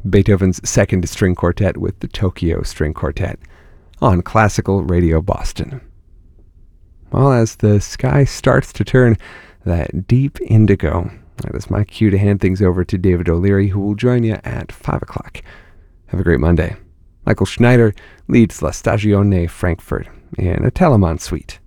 Beethoven's Second String Quartet with the Tokyo String Quartet on Classical Radio Boston. Well, as the sky starts to turn that deep indigo, that is my cue to hand things over to David O'Leary, who will join you at 5 o'clock. Have a great Monday. Michael Schneider leads La Stagione Frankfurt in a Telemann suite.